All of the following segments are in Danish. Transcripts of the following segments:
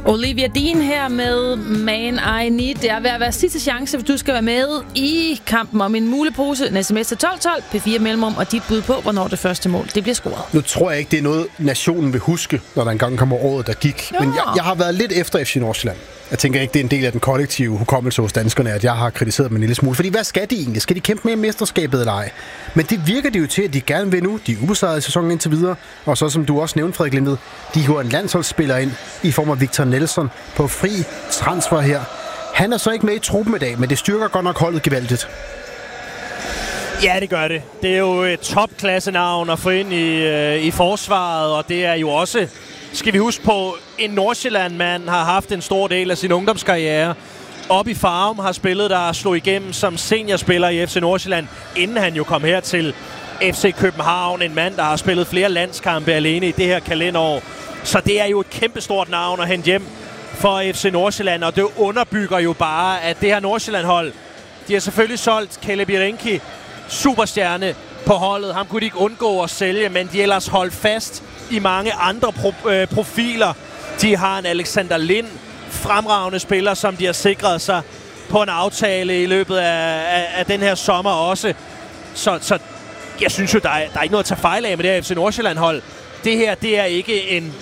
Olivia Dean her med Man I Need. Det er ved at være sidste chance, hvis du skal være med i kampen om en mulepose. En sms til 1212, P4 Mellemrum og dit bud på, hvornår det første mål det bliver scoret. Nu tror jeg ikke, det er noget, nationen vil huske, når der engang kommer året, der gik. Men jeg har været lidt efter FC Nordsjælland. Jeg tænker ikke, det er en del af den kollektive hukommelse hos danskerne, at jeg har kritiseret dem en lille smule. Fordi hvad skal de egentlig? Skal de kæmpe med mesterskabet eller ej? Men det virker det jo til, at de gerne vil nu. De er ubesejrede i sæsonen indtil videre. Og så som du også nævnte, Frederik Lindet, de hiver en landsholdsspiller ind i form af Victor Nelson på fri transfer her. Han er så ikke med i truppen i dag, men det styrker godt nok holdet gevaldigt. Ja, det gør det. Det er jo et topklasse-navn at få ind i forsvaret, og det er jo også, skal vi huske på, en Nordsjælland-mand har haft en stor del af sin ungdomskarriere. Op i Farum har spillet, der slog igennem som seniorspiller i FC Nordsjælland, inden han jo kom her til FC København. En mand, der har spillet flere landskampe alene i det her kalenderår. Så det er jo et kæmpestort navn at hente hjem for FC Nordsjælland, og det underbygger jo bare, at det her Nordsjælland-hold, de har selvfølgelig solgt Kelle Birinki, superstjerne på holdet. Ham kunne de ikke undgå at sælge, men de ellers holdt fast i mange andre profiler. De har en Alexander Lind, fremragende spiller, som de har sikret sig på en aftale i løbet af den her sommer også. Så jeg synes jo, der er ikke noget at tage fejl af med det her FC Nordsjælland-hold. Det her, det er ikke en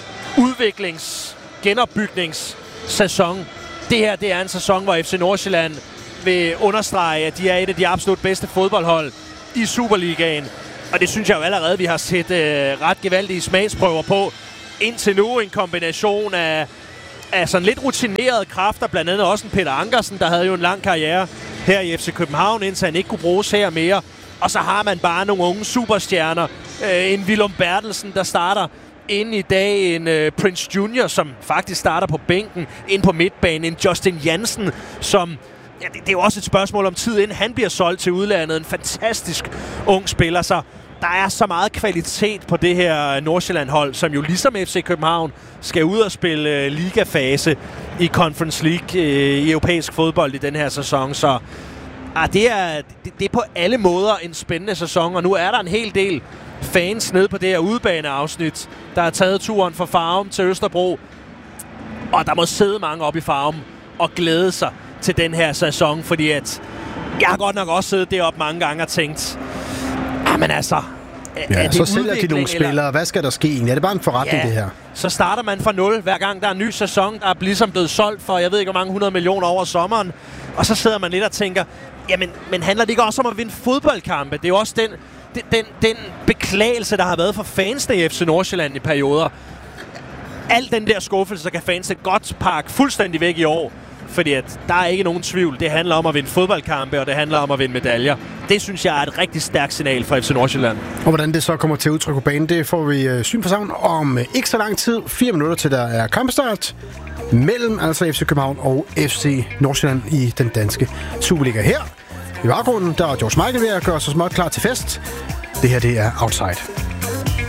genopbygningssæson. Det her, det er en sæson, hvor FC Nordsjælland vil understrege, at de er et af de absolut bedste fodboldhold i Superligaen. Og det synes jeg jo allerede, vi har set ret gevaldige smagsprøver på. Indtil nu en kombination af sådan lidt rutinerede kræfter, blandt andet også en Peter Ankersen, der havde jo en lang karriere her i FC København, indtil han ikke kunne bruges her mere. Og så har man bare nogle unge superstjerner. En Willum Bertelsen, der starter ind i dag, en Prince Junior, som faktisk starter på bænken, ind på midtbanen, en Justin Jansen, som... Ja, det er jo også et spørgsmål om tid, inden han bliver solgt til udlandet. En fantastisk ung spiller, så der er så meget kvalitet på det her Nordsjælland-hold, som jo ligesom FC København skal ud og spille ligafase i Conference League i europæisk fodbold i den her sæson. Så det er på alle måder en spændende sæson, og nu er der en hel del fans nede på det her udebaneafsnit, der har taget turen fra Farum til Østerbro. Og der må sidde mange op i Farum og glæde sig til den her sæson, fordi at jeg har godt nok også siddet deroppe mange gange og tænkt, men altså... Ja, så sælger de nogle spillere. Hvad skal der ske egentlig? Er det bare en forretning, det her? Så starter man fra 0, hver gang der er en ny sæson, der er ligesom blevet solgt for, jeg ved ikke hvor mange 100 millioner over sommeren. Og så sidder man lidt og tænker, men handler det ikke også om at vinde fodboldkampe? Det er jo også den beklagelse, der har været for fansene i FC Nordsjælland i perioder. Al den der skuffelse kan fansene godt pakke fuldstændig væk i år. Fordi at der er ikke nogen tvivl. Det handler om at vinde fodboldkampe, og det handler om at vinde medaljer. Det synes jeg er et rigtig stærkt signal fra FC Nordsjælland. Og hvordan det så kommer til at udtrykke på banen, det får vi syn for savn om ikke så lang tid. 4 minutter til der er kampstart mellem altså FC København og FC Nordsjælland i den danske Superliga. Her i baggrunden, der er George Michael ved at gøre sig småt klar til fest. Det her, det er Outside.